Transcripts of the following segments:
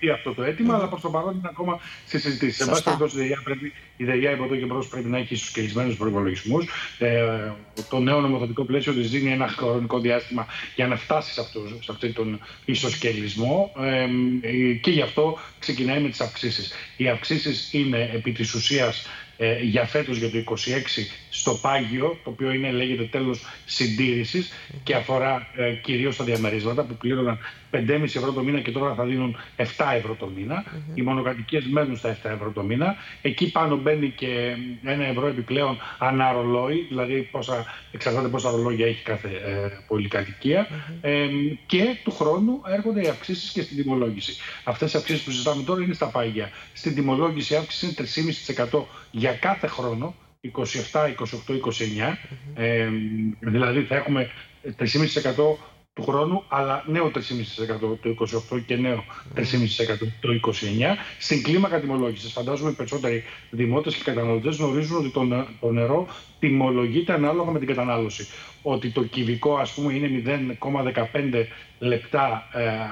υλοποιηθεί αυτό το αίτημα, αλλά προς το παρόν είναι ακόμα σε συζητήσεις. Σε βάση περιπτώσει, η ΔΕΙΑ από εδώ και μπρος πρέπει να έχει ισοσκελισμένους προϋπολογισμούς. Το νέο νομοθετικό πλαίσιο της δίνει ένα χρονικό διάστημα για να φτάσει σε αυτόν τον ισοσκελισμό και γι' αυτό ξεκινάει με τις αυξήσεις. Οι αυξήσεις είναι επί της ουσίας για φέτος, για το 2026, στο πάγιο, το οποίο λέγεται τέλος συντήρησης και αφορά κυρίως τα διαμερίσματα που πλήρωναν 5,5 ευρώ το μήνα και τώρα θα δίνουν 7 ευρώ το μήνα. Οι μονοκατοικίες μένουν στα 7 ευρώ το μήνα. Εκεί πάνω μπαίνει και 1 ευρώ επιπλέον ανά ρολόι, δηλαδή εξαρτάται πόσα ρολόγια έχει κάθε πολυκατοικία. Και του χρόνου έρχονται οι αυξήσεις και στην τιμολόγηση. Αυτές οι αυξήσεις που συζητάμε τώρα είναι στα πάγια. Στην τιμολόγηση η αύξηση είναι 3,5% για κάθε χρόνο, 27, 28, 29. Δηλαδή θα έχουμε 3,5% του χρόνου, αλλά νέο 3,5% το 28 και νέο 3,5% το 29. Στην κλίμακα τιμολόγησης, φαντάζομαι οι περισσότεροι δημότες και καταναλωτές γνωρίζουν ότι το νερό τιμολογείται ανάλογα με την κατανάλωση. Ότι το κυβικό, ας πούμε, είναι 0,15 λεπτά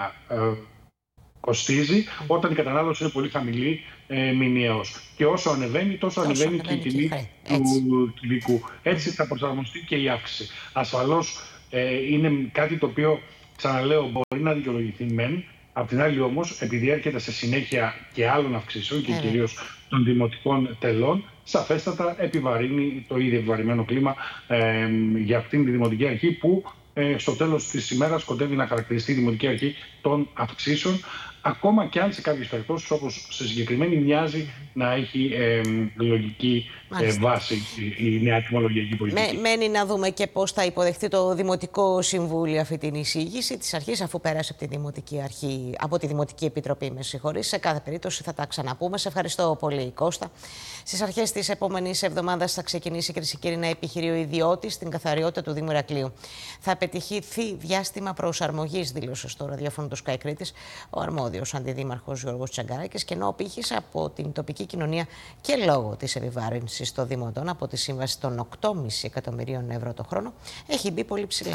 κοστίζει, όταν η κατανάλωση είναι πολύ χαμηλή μηνιαίως. Και όσο ανεβαίνει, τόσο ανεβαίνει και η τιμή του κυβικού. Έτσι θα προσαρμοστεί και η αύξηση. Ασφαλώς είναι κάτι το οποίο, ξαναλέω, μπορεί να δικαιολογηθεί μεν. Απ' την άλλη όμως, επειδή έρχεται σε συνέχεια και άλλων αυξήσεων και κυρίως των δημοτικών τελών, σαφέστατα επιβαρύνει το ήδη επιβαρημένο κλίμα για αυτήν τη Δημοτική Αρχή που στο τέλος της ημέρας κοντεύει να χαρακτηριστεί η Δημοτική Αρχή των αυξήσεων, ακόμα και αν σε κάποιες περιπτώσεις, όπως σε συγκεκριμένη, μοιάζει να έχει λογική βάση η νέα τιμολογιακή πολιτική. Μένει να δούμε και πώς θα υποδεχτεί το Δημοτικό Συμβούλιο αυτή την εισήγηση της αρχής, αφού πέρασε από τη Δημοτική Αρχή, από τη Δημοτική Επιτροπή, με συγχωρείς. Σε κάθε περίπτωση θα τα ξαναπούμε. Σε ευχαριστώ πολύ, Κώστα. Στις αρχές της επόμενης εβδομάδας θα ξεκινήσει, κυρίες και κύριοι, ένα επιχειρείο ιδιώτης στην καθαριότητα του Δήμου Ηρακλείου. Θα απαιτηθεί διάστημα προσαρμογής, δήλωσε στο ραδιόφωνο του Sky Κρήτης ο αρμόδιος αντιδήμαρχος Γιώργος Τσαγκαράκης, και ενώ ο πύχης από την τοπική κοινωνία και λόγω της επιβάρυνσης των δημοτών από τη σύμβαση των 8,5 εκατομμυρίων ευρώ το χρόνο έχει μπει πολύ ψηλά.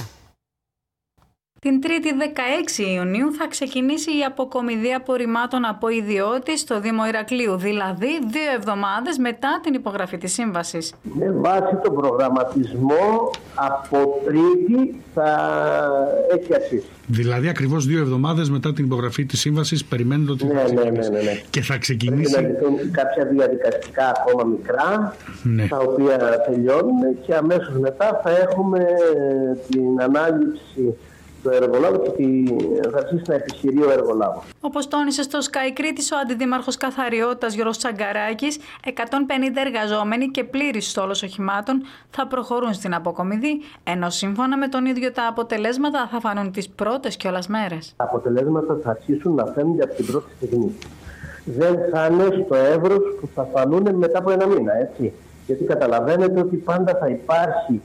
Την 3η 16 Ιουνίου θα ξεκινήσει η αποκομιδή απορριμμάτων από ιδιώτη στο Δήμο Ηρακλείου, δηλαδή 2 εβδομάδες μετά την υπογραφή της σύμβασης. Με βάση τον προγραμματισμό, από Τρίτη θα έχει αρχίσει. Δηλαδή ακριβώς 2 εβδομάδες μετά την υπογραφή της σύμβασης περιμένετε ότι θα ξεκινήσει. Ναι. Και θα ξεκινήσει. Πρέπει να λυθούν κάποια διαδικαστικά ακόμα μικρά, τα οποία τελειώνουν, και αμέσως μετά θα έχουμε την ανάληψη του εργολάβου και θα αρχίσει να επιχειρεί ο εργολάβος. Όπως τόνισε στο Sky Κρήτης ο αντιδήμαρχος καθαριότητας Γιώργος Τσαγκαράκης, 150 εργαζόμενοι και πλήρης στόλος οχημάτων θα προχωρούν στην αποκομιδή, ενώ σύμφωνα με τον ίδιο τα αποτελέσματα θα φανούν τις πρώτες κιόλας μέρες. Τα αποτελέσματα θα αρχίσουν να φαίνονται από την πρώτη στιγμή. Δεν θα είναι στο εύρος που θα φανούν μετά από 1 μήνα, έτσι. Γιατί καταλαβαίνετε ότι πάντα θα υπάρχει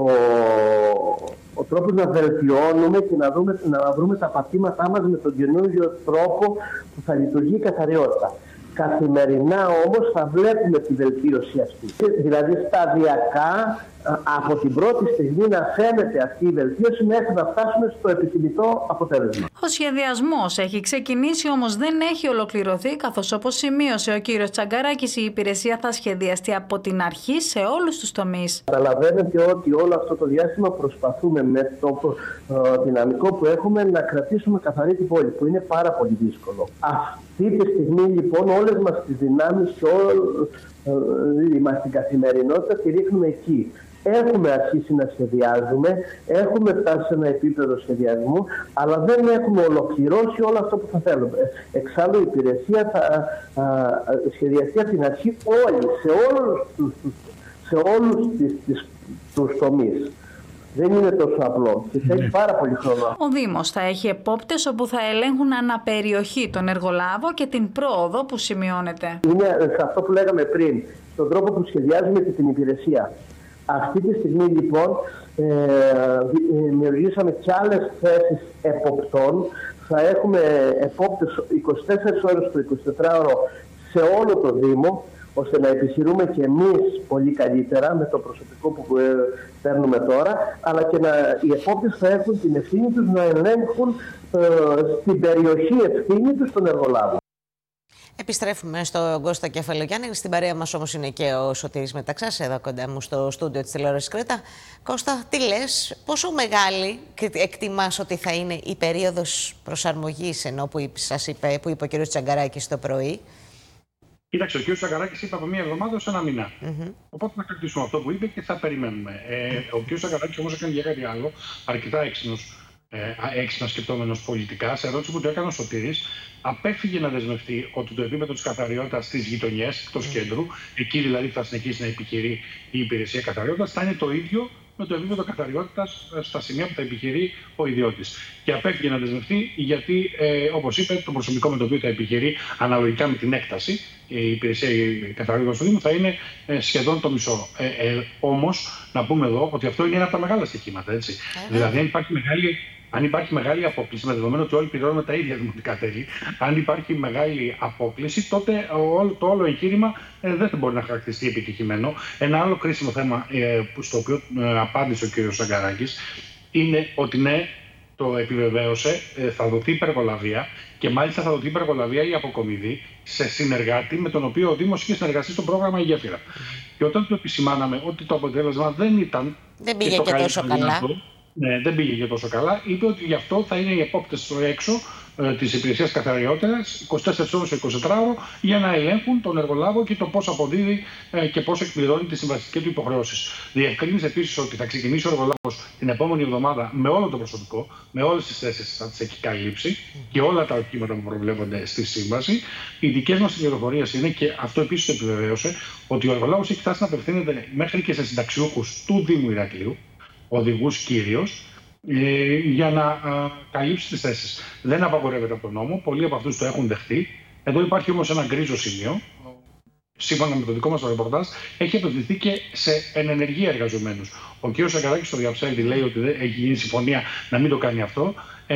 ο τρόπος να βελτιώνουμε και να βρούμε τα πατήματά μας με τον καινούργιο τρόπο που θα λειτουργεί η καθαριότητα. Καθημερινά όμως θα βλέπουμε τη βελτίωση αυτή. Δηλαδή σταδιακά, από την πρώτη στιγμή να φαίνεται αυτή η βελτίωση μέχρι να φτάσουμε στο επιθυμητό αποτέλεσμα. Ο σχεδιασμός έχει ξεκινήσει, όμως δεν έχει ολοκληρωθεί, καθώς όπως σημείωσε ο κύριος Τσαγκαράκης, η υπηρεσία θα σχεδιαστεί από την αρχή σε όλους τους τομείς. Καταλαβαίνετε ότι όλο αυτό το διάστημα προσπαθούμε με το δυναμικό που έχουμε να κρατήσουμε καθαρή την πόλη, που είναι πάρα πολύ δύσκολο. Αυτή τη στιγμή λοιπόν όλες μας τις δυνάμεις και όλη μας την καθημερινότητα τη ρίχνουμε εκεί. Έχουμε αρχίσει να σχεδιάζουμε, έχουμε φτάσει σε ένα επίπεδο σχεδιασμού, αλλά δεν έχουμε ολοκληρώσει όλο αυτό που θα θέλουμε. Εξάλλου η υπηρεσία θα σχεδιαστεί από την αρχή σε όλους τους τομείς. Δεν είναι τόσο απλό και θα έχει πάρα πολύ χρόνο. Ο Δήμος θα έχει επόπτες όπου θα ελέγχουν αναπεριοχή τον εργολάβο και την πρόοδο που σημειώνεται. Είναι σε αυτό που λέγαμε πριν, στον τρόπο που σχεδιάζουμε και την υπηρεσία. Αυτή τη στιγμή λοιπόν δημιουργήσαμε και άλλες θέσεις εποπτών. Θα έχουμε επόπτες 24 ώρες το 24ωρο σε όλο το Δήμο, ώστε να επιχειρούμε και εμείς πολύ καλύτερα με το προσωπικό που παίρνουμε τώρα, αλλά και οι επόπτες θα έχουν την ευθύνη τους να ελέγχουν στην περιοχή ευθύνη τους τον εργολάβο. Επιστρέφουμε στον Κώστα Κεφαλογιάννη. Στην παρέα μας όμως είναι και ο Σωτήρης Μεταξάς, εδώ κοντά μου στο στούντιο της τηλεόρασης Κρήτα. Κώστα, τι λες, πόσο μεγάλη εκτιμάς ότι θα είναι η περίοδος προσαρμογής, ενώ που είπε ο κ. Τσαγκαράκης το πρωί? Κοίταξε, ο κ. Τσαγκαράκης είπε από μία εβδομάδα ως ένα μήνα. Οπότε θα κρατήσουμε αυτό που είπε και θα περιμένουμε. Ο κ. Τσαγκαράκης όμως έκανε για κάτι άλλο, αρκετά έξυπνα σκεπτόμενος πολιτικά. Σε ερώτηση που του έκανε ο Σωτήρης, απέφυγε να δεσμευτεί ότι το επίπεδο της καθαριότητας στις γειτονιές, εκτός κέντρου, εκεί δηλαδή που θα συνεχίσει να επιχειρεί η υπηρεσία καθαριότητας, θα είναι το ίδιο με το επίπεδο καθαριότητας στα σημεία που θα επιχειρεί ο ιδιώτης. Και απέφυγε να δεσμευτεί γιατί, όπως είπε, το προσωπικό με το οποίο θα επιχειρεί αναλογικά με την έκταση, η υπηρεσία καθαριότητας του Δήμου θα είναι σχεδόν το μισό. Όμως, να πούμε εδώ ότι αυτό είναι ένα από τα μεγάλα στοιχήματα. Έτσι. Δηλαδή, αν υπάρχει μεγάλη απόκληση, με δεδομένο ότι όλοι πληρώνουμε τα ίδια δημοτικά τέλη, αν υπάρχει μεγάλη απόκληση, τότε το όλο εγχείρημα δεν θα μπορεί να χαρακτηριστεί επιτυχημένο. Ένα άλλο κρίσιμο θέμα στο οποίο απάντησε ο κ. Τσαγκαράκης είναι ότι ναι, το επιβεβαίωσε, θα δοθεί υπεργολαβία και μάλιστα θα δοθεί υπεργολαβία ή αποκομιδή σε συνεργάτη με τον οποίο ο Δήμος είχε συνεργαστεί στο πρόγραμμα Η Γέφυρα. Και όταν του επισημάναμε ότι το αποτέλεσμα δεν πήγε και τόσο καλά. Ναι, δεν πήγε και τόσο καλά. Είπε ότι γι' αυτό θα είναι οι επόπτες στο έξω της υπηρεσίας καθαριότητας 24 ώρες το 24ωρο για να ελέγχουν τον εργολάβο και το πώς αποδίδει και πώς εκπληρώνει τις συμβαστικές του υποχρεώσεις. Διευκρίνησε επίσης ότι θα ξεκινήσει ο εργολάβος την επόμενη εβδομάδα με όλο το προσωπικό, με όλες τις θέσεις θα τις έχει καλύψει και όλα τα οχήματα που προβλέπονται στη σύμβαση. Οι δικές μας πληροφορίες είναι, και αυτό επίσης το επιβεβαίωσε, ότι ο εργολάβος έχει φτάσει να απευθύνεται μέχρι και σε συνταξιούχους του Δήμου Ηρακλείου, οδηγούς κυρίως, για να καλύψει τις θέσεις. Δεν απαγορεύεται από τον νόμο, πολλοί από αυτούς το έχουν δεχτεί. Εδώ υπάρχει όμως ένα γκρίζο σημείο. Σύμφωνα με το δικό μας το ρεπορτάζ, έχει απευθυνθεί και σε ενεργεία εργαζομένους. Ο κ. Τσαγκαράκης στο διαψεύδει, λέει ότι έχει γίνει συμφωνία να μην το κάνει αυτό.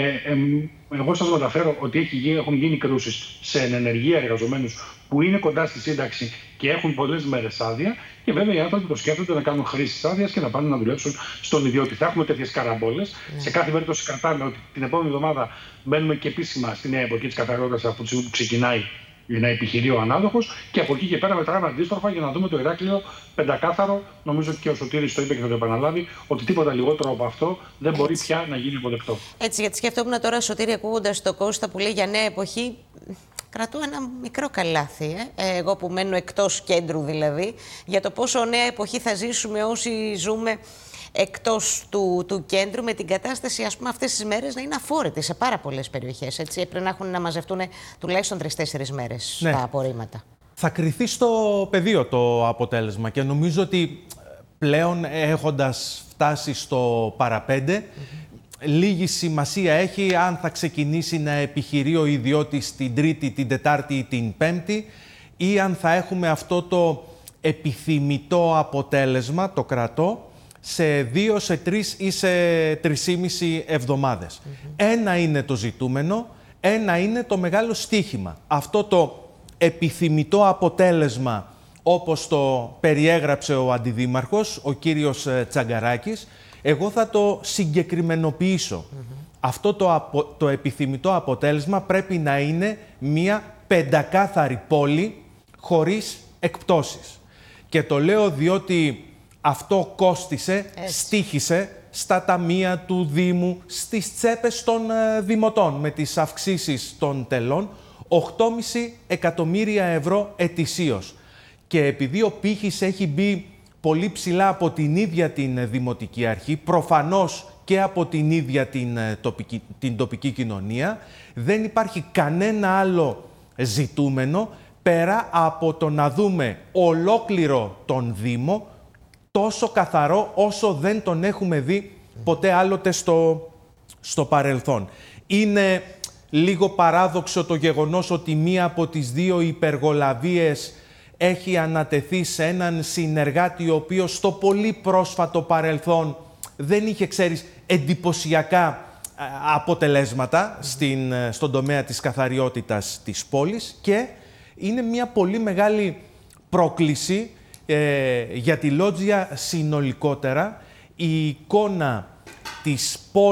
Εγώ σας μεταφέρω ότι έχουν γίνει κρούσεις σε ενεργεία εργαζομένους που είναι κοντά στη σύνταξη και έχουν πολλές μέρες άδεια. Και βέβαια οι άνθρωποι το σκέφτονται να κάνουν χρήση της άδειας και να πάνε να δουλέψουν στον ιδιώτη. Θα έχουμε τέτοιες καραμπόλες. Σε κάθε περίπτωση κρατάμε ότι την επόμενη εβδομάδα μπαίνουμε και επίσημα στη νέα εποχή της καθαριότητας από τη στιγμή που ξεκινάει να επιχειρεί ο ανάδοχος, και από εκεί και πέρα μετράμε αντίστροφα για να δούμε το Ηράκλειο πεντακάθαρο. Νομίζω και ο Σωτήρης το είπε και θα το επαναλάβει, ότι τίποτα λιγότερο από αυτό δεν μπορεί πια να γίνει αποδεκτό. Έτσι, γιατί σκεφτόμουν τώρα, Σωτήρη, ακούγοντας το Κώστα που λέει για νέα εποχή, κρατώ ένα μικρό καλάθι, εγώ που μένω εκτός κέντρου δηλαδή, για το πόσο νέα εποχή θα ζήσουμε όσοι ζούμε εκτός του κέντρου, με την κατάσταση, ας πούμε, αυτές τις μέρες να είναι αφόρητη σε πάρα πολλές περιοχές. Έτσι, πρέπει να έχουν να μαζευτούν τουλάχιστον 3-4 μέρες τα απορρίμματα. Θα κριθεί στο πεδίο το αποτέλεσμα και νομίζω ότι πλέον, έχοντας φτάσει στο παραπέντε, λίγη σημασία έχει αν θα ξεκινήσει να επιχειρεί ο ιδιώτης την Τρίτη, την Τετάρτη ή την Πέμπτη, ή αν θα έχουμε αυτό το επιθυμητό αποτέλεσμα, το κρατώ, σε 2, σε 3 ή σε 3,5 εβδομάδες. Ένα είναι το ζητούμενο, ένα είναι το μεγάλο στίχημα. Αυτό το επιθυμητό αποτέλεσμα, όπως το περιέγραψε ο Αντιδήμαρχος, ο κύριος Τσαγκαράκης, εγώ θα το συγκεκριμενοποιήσω. Αυτό το επιθυμητό αποτέλεσμα πρέπει να είναι μια πεντακάθαρη πόλη χωρίς εκπτώσεις. Και το λέω διότι αυτό κόστισε, στοίχησε στα ταμεία του Δήμου, στις τσέπες των δημοτών με τις αυξήσεις των τελών, 8,5 εκατομμύρια ευρώ ετησίως. Και επειδή ο πύχης έχει μπει πολύ ψηλά από την ίδια την Δημοτική Αρχή, προφανώς και από την ίδια την τοπική κοινωνία, δεν υπάρχει κανένα άλλο ζητούμενο πέρα από το να δούμε ολόκληρο τον Δήμο τόσο καθαρό όσο δεν τον έχουμε δει ποτέ άλλοτε στο παρελθόν. Είναι λίγο παράδοξο το γεγονός ότι μία από τις δύο υπεργολαβίες έχει ανατεθεί σε έναν συνεργάτη ο οποίος στο πολύ πρόσφατο παρελθόν δεν είχε, εντυπωσιακά αποτελέσματα στον τομέα της καθαριότητας της πόλης, και είναι μια πολύ μεγάλη πρόκληση για τη Λότζια συνολικότερα. Η εικόνα της πόλης